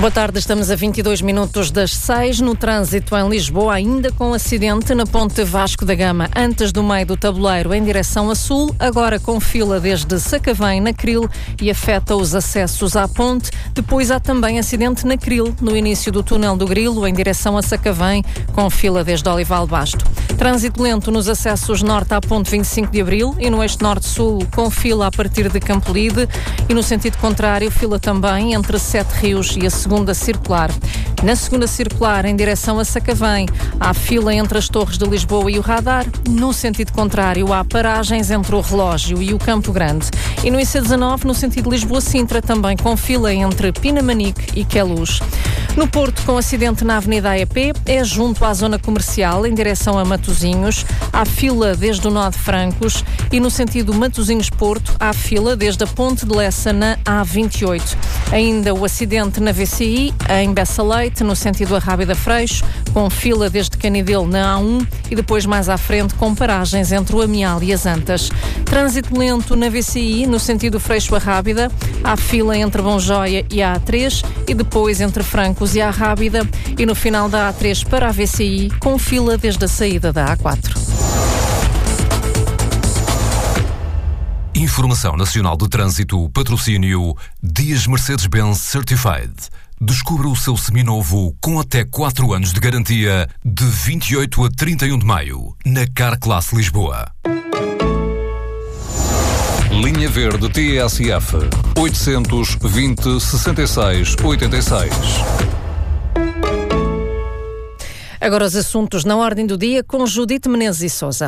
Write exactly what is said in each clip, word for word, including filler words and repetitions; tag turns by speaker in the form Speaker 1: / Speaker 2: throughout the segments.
Speaker 1: Boa tarde, estamos a vinte e dois minutos das seis. No trânsito em Lisboa, ainda com acidente na ponte Vasco da Gama, antes do meio do tabuleiro em direção a sul, agora com fila desde Sacavém na Cril e afeta os acessos à ponte. Depois há também acidente na Cril, no início do túnel do Grilo, em direção a Sacavém, com fila desde Olival Basto. Trânsito lento nos acessos norte à ponte vinte e cinco de Abril e no eixo norte-sul, com fila a partir de Campolide, e no sentido contrário, fila também entre Sete Rios e a segunda circular. Na segunda circular, em direção a Sacavém, há fila entre as Torres de Lisboa e o Radar. No sentido contrário, há paragens entre o Relógio e o Campo Grande. E no I C dezanove, no sentido Lisboa-Sintra, também com fila entre Pinamanique e Queluz. No Porto, com acidente na Avenida A E P, é junto à zona comercial, em direção a Matosinhos. Há fila desde o nó de Francos e no sentido Matosinhos-Porto, há fila desde a Ponte de Lessa na A vinte e oito. Ainda o acidente na V C I, em Bessa Leite, no sentido Arrábida-Freixo, com fila desde Canidelo na A um e depois mais à frente com paragens entre o Amial e as Antas. Trânsito lento na V C I, no sentido Freixo-Arrábida, há fila entre Bom Joia e a A três e depois entre Francos e a Arrábida e no final da A três para a V C I, com fila desde a saída da A quatro.
Speaker 2: Informação Nacional de Trânsito, patrocínio Dias Mercedes-Benz Certified. Descubra o seu seminovo com até quatro anos de garantia de vinte e oito a trinta e um de maio, na Carclass Lisboa. Linha Verde T S F oitocentos e vinte, sessenta e seis, oitenta e seis.
Speaker 1: Agora os assuntos na ordem do dia com Judite Menezes e Sousa.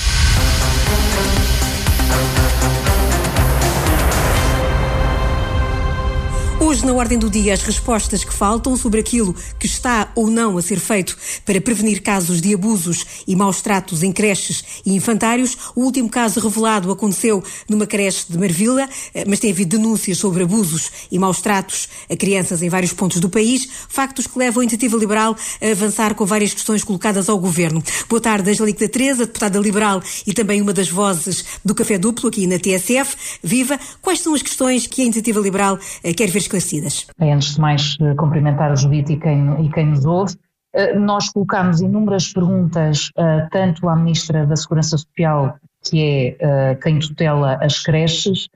Speaker 3: Hoje, na ordem do dia, as respostas que faltam sobre aquilo que está ou não a ser feito para prevenir casos de abusos e maus-tratos em creches e infantários. O último caso revelado aconteceu numa creche de Marvila, mas tem havido denúncias sobre abusos e maus-tratos a crianças em vários pontos do país, factos que levam a Iniciativa Liberal a avançar com várias questões colocadas ao Governo. Boa tarde, Angélica da Teresa, deputada liberal e também uma das vozes do Café Duplo aqui na T S F. Viva! Quais são as questões que a Iniciativa Liberal quer ver esclarecidas?
Speaker 4: Bem, antes de mais, cumprimentar a Judite e quem, e quem nos ouve. Nós colocámos inúmeras perguntas, tanto à Ministra da Segurança Social, que é quem tutela as creches,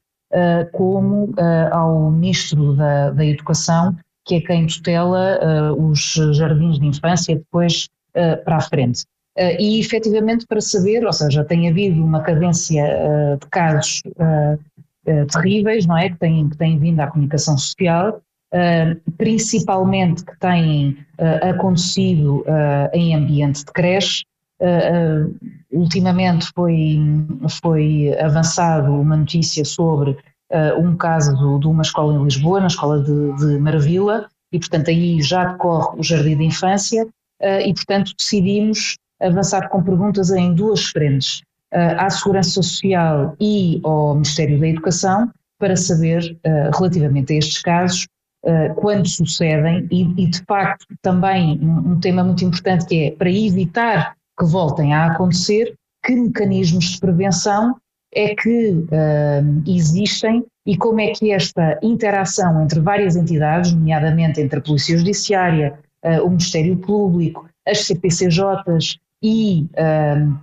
Speaker 4: como ao Ministro da, da Educação, que é quem tutela os jardins de infância depois para a frente. E, efetivamente, para saber, ou seja, tem havido uma cadência de casos Uh, terríveis, não é, que têm, que têm vindo à comunicação social, uh, principalmente que têm uh, acontecido uh, em ambiente de creche. Uh, uh, ultimamente foi, foi avançado uma notícia sobre uh, um caso do, de uma escola em Lisboa, na escola de, de Marvila, e portanto aí já decorre o jardim de infância uh, e portanto decidimos avançar com perguntas em duas frentes. À Segurança Social e ao Ministério da Educação, para saber, uh, relativamente a estes casos, uh, quando sucedem e, e, de facto, também um, um tema muito importante que é, para evitar que voltem a acontecer, que mecanismos de prevenção é que uh, existem e como é que esta interação entre várias entidades, nomeadamente entre a Polícia Judiciária, uh, o Ministério Público, as C P C Js e uh,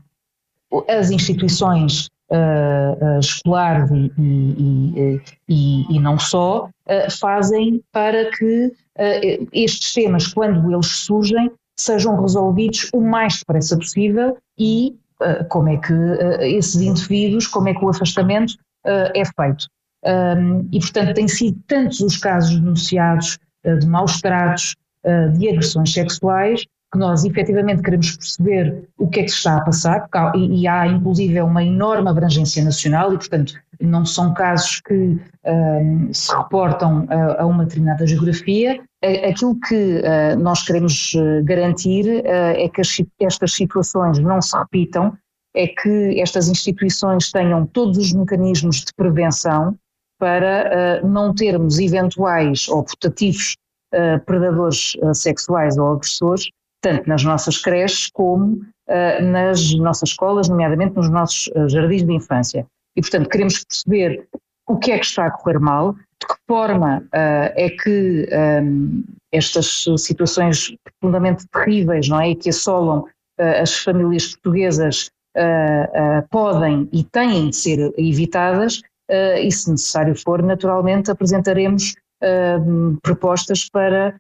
Speaker 4: as instituições uh, uh, escolares e, e, e, e não só, uh, fazem para que uh, estes temas, quando eles surgem, sejam resolvidos o mais depressa possível e uh, como é que uh, esses indivíduos, como é que o afastamento uh, é feito. Um, e, portanto, têm sido tantos os casos denunciados uh, de maus-tratos, uh, de agressões sexuais, que nós efetivamente queremos perceber o que é que se está a passar, há, e, e há inclusive uma enorme abrangência nacional e, portanto, não são casos que um, se reportam a, a uma determinada geografia. Aquilo que uh, nós queremos garantir uh, é que as, estas situações não se repitam, é que estas instituições tenham todos os mecanismos de prevenção para uh, não termos eventuais ou putativos uh, predadores uh, sexuais ou agressores, tanto nas nossas creches como uh, nas nossas escolas, nomeadamente nos nossos uh, jardins de infância. E, portanto, queremos perceber o que é que está a correr mal, de que forma uh, é que um, estas situações profundamente terríveis, não é? E que assolam uh, as famílias portuguesas uh, uh, podem e têm de ser evitadas, uh, e se necessário for, naturalmente apresentaremos uh, propostas para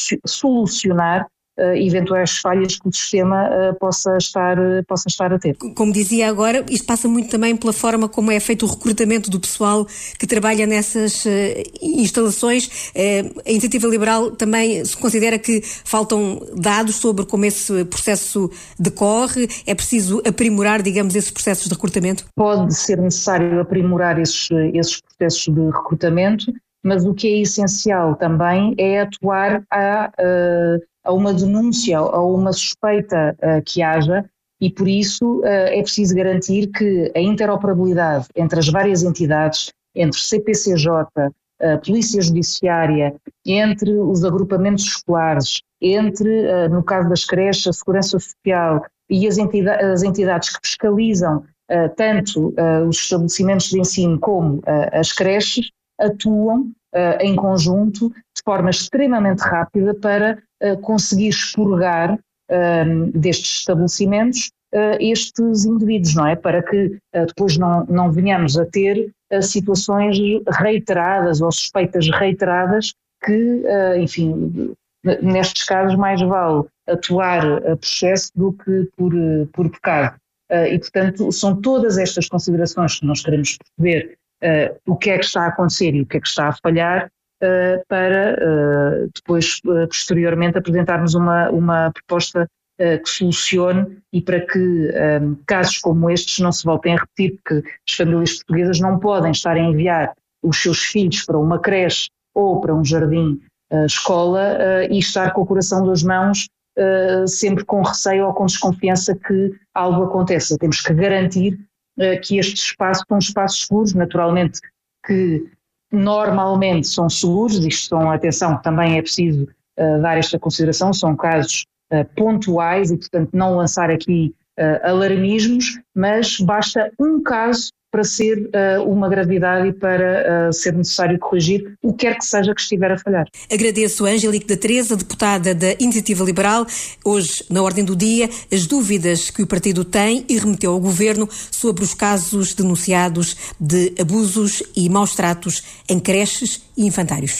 Speaker 4: solucionar Uh, eventuais falhas que o sistema uh, possa, estar, uh, possa estar a ter.
Speaker 3: Como dizia agora, isto passa muito também pela forma como é feito o recrutamento do pessoal que trabalha nessas uh, instalações. Uh, a Iniciativa Liberal também se considera que faltam dados sobre como esse processo decorre. É preciso aprimorar, digamos, esses processos de recrutamento?
Speaker 4: Pode ser necessário aprimorar esses, esses processos de recrutamento, mas o que é essencial também é atuar a... Uh, a uma denúncia, a uma suspeita uh, que haja, e por isso uh, é preciso garantir que a interoperabilidade entre as várias entidades, entre C P C J, uh, Polícia Judiciária, entre os agrupamentos escolares, entre, uh, no caso das creches, a Segurança Social e as, entidade, as entidades que fiscalizam uh, tanto uh, os estabelecimentos de ensino como uh, as creches, atuam uh, em conjunto de forma extremamente rápida para uh, conseguir expurgar uh, destes estabelecimentos uh, estes indivíduos, não é? Para que uh, depois não, não venhamos a ter uh, situações reiteradas ou suspeitas reiteradas que, uh, enfim, nestes casos mais vale atuar a processo do que por, por pecado. Uh, e, portanto, são todas estas considerações que nós queremos perceber uh, o que é que está a acontecer e o que é que está a falhar uh, para uh, depois, uh, posteriormente, apresentarmos uma, uma proposta uh, que solucione e para que um, casos como estes não se voltem a repetir, porque as famílias portuguesas não podem estar a enviar os seus filhos para uma creche ou para um jardim uh, escola uh, e estar com o coração das mãos Uh, sempre com receio ou com desconfiança que algo aconteça. Temos que garantir uh, que estes espaços são espaços seguros, naturalmente que normalmente são seguros, isto são, atenção, que também é preciso uh, dar esta consideração, são casos uh, pontuais e, portanto, não lançar aqui uh, alarmismos, mas basta um caso para ser uh, uma gravidade e para uh, ser necessário corrigir o que quer que seja que estiver a falhar.
Speaker 3: Agradeço a Angélique da Teresa, deputada da Iniciativa Liberal, hoje na ordem do dia, as dúvidas que o partido tem e remeteu ao Governo sobre os casos denunciados de abusos e maus-tratos em creches e infantários.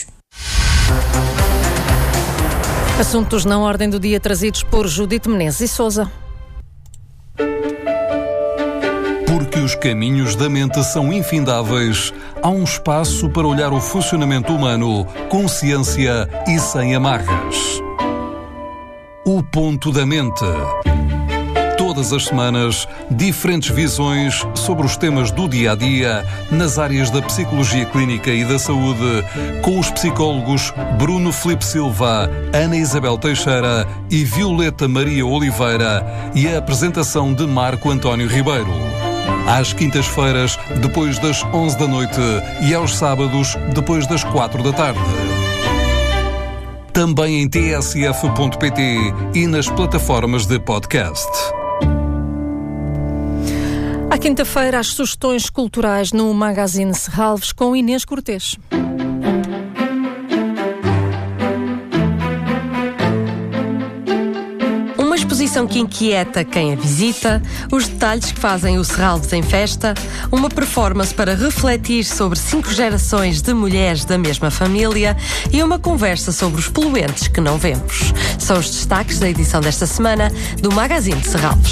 Speaker 1: Assuntos na ordem do dia trazidos por Judite Menezes e Sousa.
Speaker 2: Porque os caminhos da mente são infindáveis, há um espaço para olhar o funcionamento humano com ciência e sem amarras. O Ponto da Mente. Todas as semanas, diferentes visões sobre os temas do dia-a-dia nas áreas da psicologia clínica e da saúde, com os psicólogos Bruno Filipe Silva, Ana Isabel Teixeira e Violeta Maria Oliveira, e a apresentação de Marco António Ribeiro. Às quintas-feiras, depois das onze da noite, e aos sábados, depois das quatro da tarde. Também em t s f ponto p t e nas plataformas de podcast.
Speaker 1: À quinta-feira, as sugestões culturais no Magazine Serralves com Inês Cortês.
Speaker 5: Exposição que inquieta quem a visita, os detalhes que fazem o Serralves em festa, uma performance para refletir sobre cinco gerações de mulheres da mesma família e uma conversa sobre os poluentes que não vemos. São os destaques da edição desta semana do Magazine Serralves.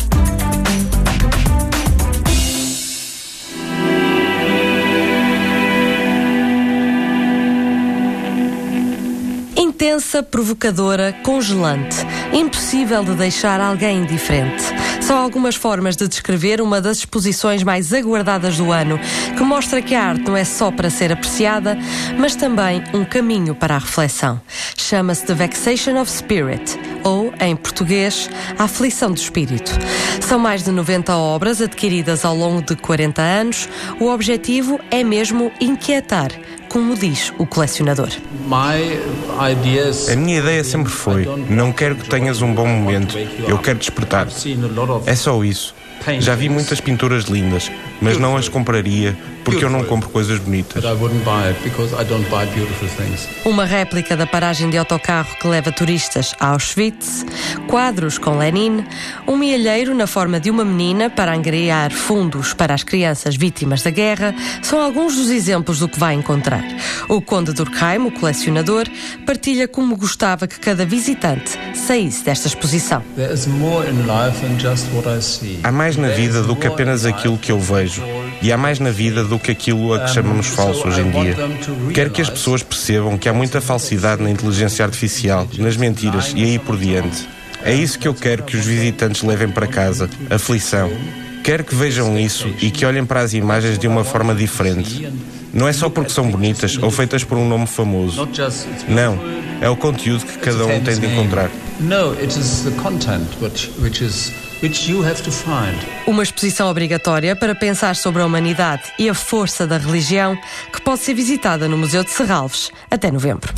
Speaker 5: Intensa, provocadora, congelante. Impossível de deixar alguém indiferente. São algumas formas de descrever uma das exposições mais aguardadas do ano, que mostra que a arte não é só para ser apreciada, mas também um caminho para a reflexão. Chama-se The Vexation of Spirit, ou, em português, a aflição do espírito. São mais de noventa obras adquiridas ao longo de quarenta anos. O objetivo é mesmo inquietar, como diz o colecionador.
Speaker 6: A minha ideia sempre foi: não quero que tenhas um bom momento, eu quero despertar. É só isso. Já vi muitas pinturas lindas, mas não as compraria porque eu não compro coisas bonitas.
Speaker 5: Uma réplica da paragem de autocarro que leva turistas a Auschwitz, quadros com Lenin, um mielheiro na forma de uma menina para angariar fundos para as crianças vítimas da guerra, são alguns dos exemplos do que vai encontrar. O Conde Durkheim, o colecionador, partilha como gostava que cada visitante saísse desta exposição.
Speaker 6: Há mais na vida do que apenas aquilo que eu vejo, e há mais na vida do que aquilo a que chamamos falso hoje em dia. Quero que as pessoas percebam que há muita falsidade na inteligência artificial, nas mentiras e aí por diante. É isso que eu quero que os visitantes levem para casa, aflição. Quero que vejam isso e que olhem para as imagens de uma forma diferente. Não é só porque são bonitas ou feitas por um nome famoso. Não, é o conteúdo que cada um tem de encontrar.
Speaker 5: Uma exposição obrigatória para pensar sobre a humanidade e a força da religião, que pode ser visitada no Museu de Serralves até novembro.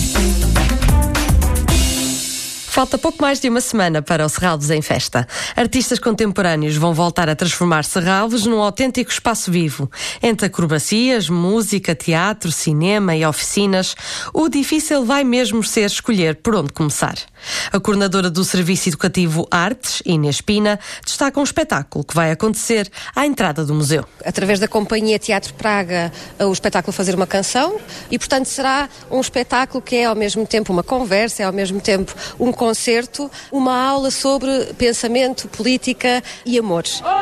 Speaker 5: Falta pouco mais de uma semana para o Serralves em Festa. Artistas contemporâneos vão voltar a transformar Serralves num autêntico espaço vivo. Entre acrobacias, música, teatro, cinema e oficinas, o difícil vai mesmo ser escolher por onde começar. A coordenadora do Serviço Educativo Artes, Inês Pina, destaca um espetáculo que vai acontecer à entrada do museu.
Speaker 7: Através da Companhia Teatro Praga, o espetáculo Fazer uma Canção, e portanto será um espetáculo que é ao mesmo tempo uma conversa, é ao mesmo tempo um concerto, uma aula sobre pensamento, política e amores.